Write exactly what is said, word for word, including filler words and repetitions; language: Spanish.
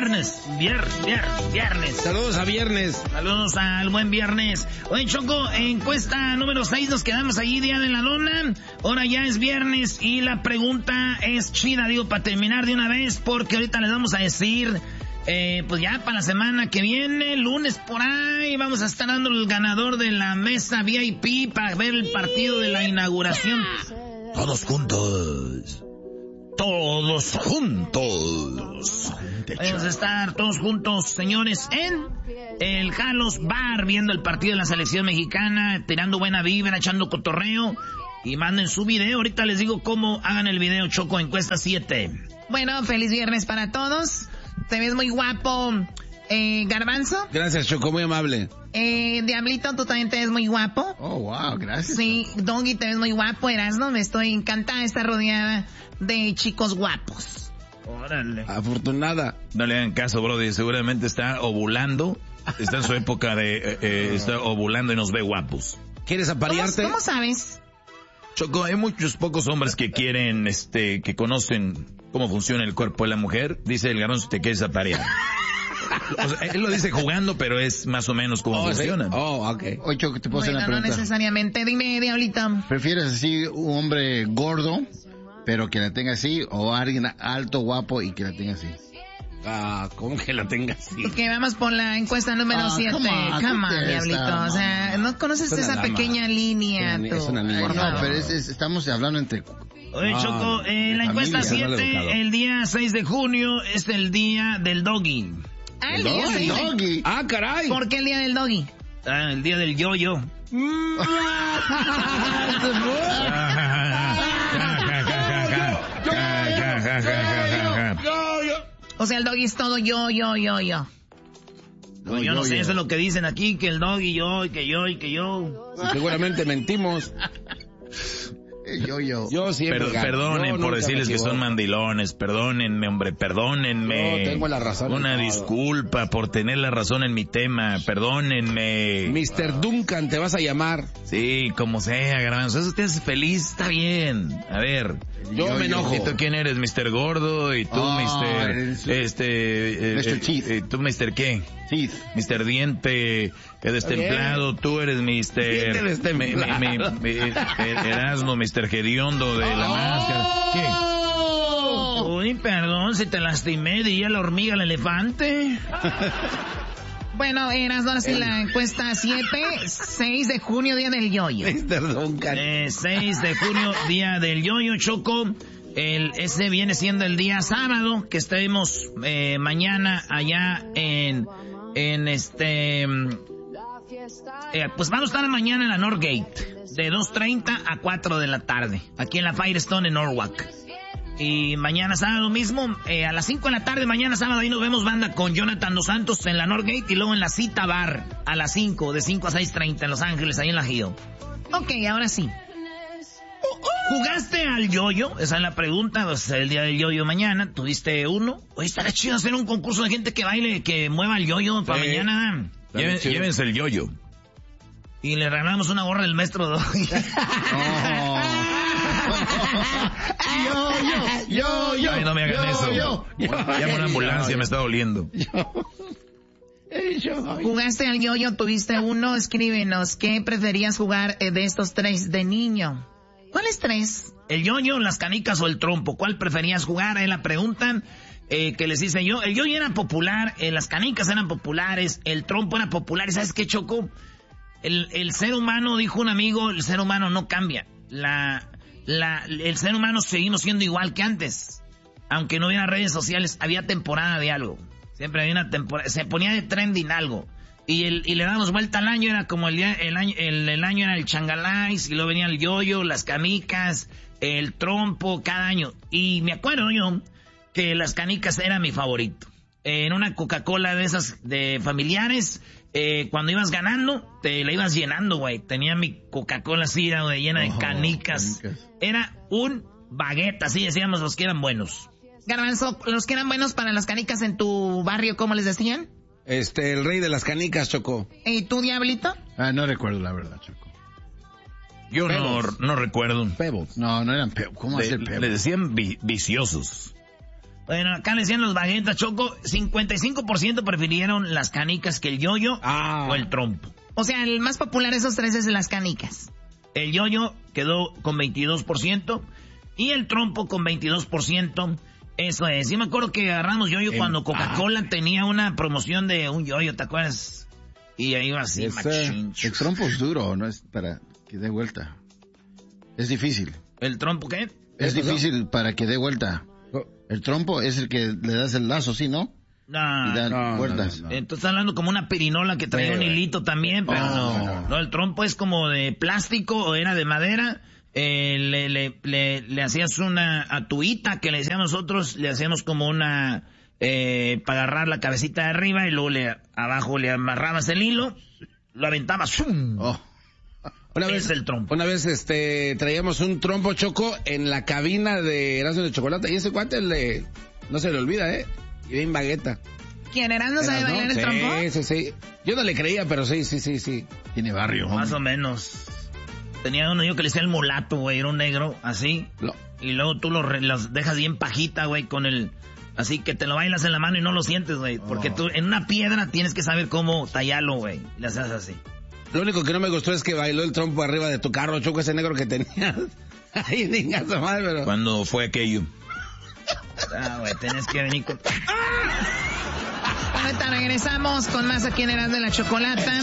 viernes, viernes, viernes, viernes. Saludos a viernes. Saludos al buen viernes. Oye, Choco, encuesta número seis, nos quedamos allí, día de la lona. Ahora ya es viernes y la pregunta es chida, digo, para terminar de una vez, porque ahorita les vamos a decir, eh, pues ya para la semana que viene, lunes por ahí, vamos a estar dando el ganador de la mesa V I P para ver el partido de la inauguración. Todos juntos. Todos juntos. Vamos a estar todos juntos, señores, en el Jalos Bar, viendo el partido de la selección mexicana, tirando buena vibra, echando cotorreo. Y manden su video. Ahorita les digo cómo hagan el video, Choco, encuesta siete. Bueno, feliz viernes para todos. Te ves muy guapo, eh, Garbanzo. Gracias, Choco, muy amable. Eh, Diablito, tú también te ves muy guapo. Oh, wow, gracias. Sí, Doggy, te ves muy guapo, Erasmo. Me estoy encantada de estar rodeada de chicos guapos. Órale. Afortunada. No le hagan caso, brody. Seguramente está ovulando. Está en su época de... Eh, eh, está ovulando y nos ve guapos. ¿Quieres aparearte? ¿Cómo, ¿Cómo sabes? Choco, hay muchos pocos hombres que quieren, este, que conocen cómo funciona el cuerpo de la mujer. Dice el Garbanzo, te quieres aparear. O sea, él lo dice jugando, pero es más o menos cómo oh, funciona. ¿Sí? Oh, ok. Oye, Choco, te puedo bueno, hacer una pregunta. No necesariamente. Dime, Diablito. ¿Prefieres así un hombre gordo, pero que la tenga así, o alguien alto, guapo y que la tenga así? Ah, ¿cómo que la tenga así? Ok, vamos por la encuesta número siete. come on, Come on, ¿qué Diablito. está, o sea, no conoces Es una esa dama. pequeña línea, tú. Es una línea. Por No, favor. pero es, es- estamos hablando entre... Oye, Ah, Choco, eh, de la encuesta familia. siete, el día seis de junio, es el día del doggy. Ah, el día Doggy, sí. doggy. Ah, caray. ¿Por qué el día del doggy? Ah, el día del yo-yo. O sea, el doggy es todo yo, yo, yo, yo. No, yo no sé, eso es lo que dicen aquí, que el doggy yo, y que yo, y que yo. Seguramente mentimos. Yo, yo. Yo siempre Per- gano. perdonen Yo por nunca decirles me que son equivoco. mandilones, perdónenme, hombre, perdónenme. Yo tengo la razón en Una todo. disculpa por tener la razón en mi tema, perdónenme. mister Duncan, te vas a llamar. Sí, como sea, Garbanzo, eso te hace feliz, está bien. A ver. Yo me enojo. ¿Y tú quién eres? mister Gordo, y tú, Oh, mister eres- Este... eh, mister eh, Teeth. eh, ¿Tú, mister qué? Sí. mister Diente, que destemplado, tú eres mister Diente destemplado. mi- mi- mi- eh, Erasmo, mister Gediondo de la máscara. ¿Qué? Uy, perdón, si te lastimé, diría la hormiga al elefante. Bueno, eras ahora sí la encuesta siete, seis de junio, día del yoyo. mister Duncan. Eh, seis de junio, día del yo-yo, Choco. El, ese viene siendo el día sábado, que estaremos eh, mañana allá en, en este... mm, eh, pues vamos a estar mañana en la Northgate, de dos treinta a cuatro de la tarde, aquí en la Firestone en Norwalk. Y mañana sábado mismo, eh, a las cinco de la tarde, mañana sábado, ahí nos vemos banda con Jonathan Dos Santos en la Northgate y luego en la Cita Bar a las cinco, de cinco a seis treinta en Los Ángeles, ahí en la Hill. Ok, ahora sí. ¿Jugaste al yoyo? Esa es la pregunta. Pues el día del yoyo mañana. ¿Tuviste uno? Oye, estaría chido hacer un concurso de gente que baile, que mueva el yoyo para Sí. mañana. Lleven- llévense el yoyo. Y le regalamos una gorra del maestro Doggy. Yo, yo, yo, yo. Ay, no me hagan yo, eso. Yo, yo. Llama una ambulancia, me está doliendo. ¿Jugaste al yoyo? ¿Tuviste uno? Escríbenos. ¿Qué preferías jugar eh, de estos tres de niño? ¿Cuáles tres? El yoyo, las canicas o el trompo. ¿Cuál preferías jugar? Es la pregunta eh, que les hice yo. El yoyo era popular, eh, las canicas eran populares, el trompo era popular. ¿Y sabes qué, Choco? El, el ser humano, dijo un amigo, el ser humano no cambia. La, la, el ser humano seguimos siendo igual que antes. Aunque no hubiera redes sociales, había temporada de algo. Siempre había una temporada, se ponía de trending algo. Y, el, y le damos vuelta al año, era como el día, el año, el, el año era el changalais, y luego venía el yoyo, las canicas, el trompo, cada año. Y me acuerdo yo que las canicas era mi favorito. En una Coca-Cola de esas de familiares, eh, cuando ibas ganando, te la ibas llenando, güey. Tenía mi Coca-Cola así, era, güey, llena de Oh, canicas. canicas. Era un baguette, así decíamos los que eran buenos. Garbanzo, los que eran buenos para las canicas en tu barrio, ¿cómo les decían? Este, el rey de las canicas, Choco. ¿Y tú, Diablito? Ah, no recuerdo la verdad, Choco. Yo no, Pebbles. no recuerdo. Pebbles. No, no eran pebbles. ¿Cómo Le, hacer le pebbles? decían vi- viciosos. Bueno, acá le decían los baguetas, Choco, cincuenta y cinco por ciento prefirieron las canicas que el yoyo Ah. o el trompo. O sea, el más popular de esos tres es de las canicas. El yoyo quedó con veintidós por ciento y el trompo con veintidós por ciento. Eso es. Sí me acuerdo que agarramos yoyo El- cuando Coca-Cola tenía una promoción de un yoyo, ¿te acuerdas? Y ahí iba así, Yes, machín. El trompo es duro, no es para que dé vuelta. Es difícil. ¿El trompo qué? Es ¿Eso? difícil para que dé vuelta. El trompo es el que le das el lazo, ¿sí, no? No, Y da no, vueltas. no, no. Entonces hablando como una pirinola que traía Sí, un güey. hilito también, pero Oh, no. no. No, el trompo es como de plástico o era de madera. Eh, le, le, le, le hacías una atuita que le decíamos nosotros, le hacíamos como una, eh, para agarrar la cabecita de arriba y luego le, abajo le amarrabas el hilo, lo aventabas, ¡zum! Oh. Una Es vez, el trompo. Una vez, este, traíamos un trompo, Choco, en la cabina de Erasmo de Chocolate, y ese cuate le, no se le olvida, ¿eh? Y bien bagueta. ¿Quién era? ¿No sabe Erasmo, bailar el sí, trompo? Sí, sí, Yo no le creía, pero sí, sí, sí, sí. Tiene barrio. Más hombre. o menos. Tenía uno yo que le decía el mulato, güey, era un negro, así. Lo- Y luego tú los, re- los dejas bien pajita, güey, con el... Así que te lo bailas en la mano y no lo sientes, güey. Porque tú en una piedra tienes que saber cómo tallarlo, güey. Y le haces así. Lo único que no me gustó es que bailó el trompo arriba de tu carro, Choco, ese negro que tenías. Ay, venga, su madre, pero... Cuando fue aquello. Ah, güey, tenés que venir con... Ahorita regresamos con más aquí en Erasmo de la Chocolata.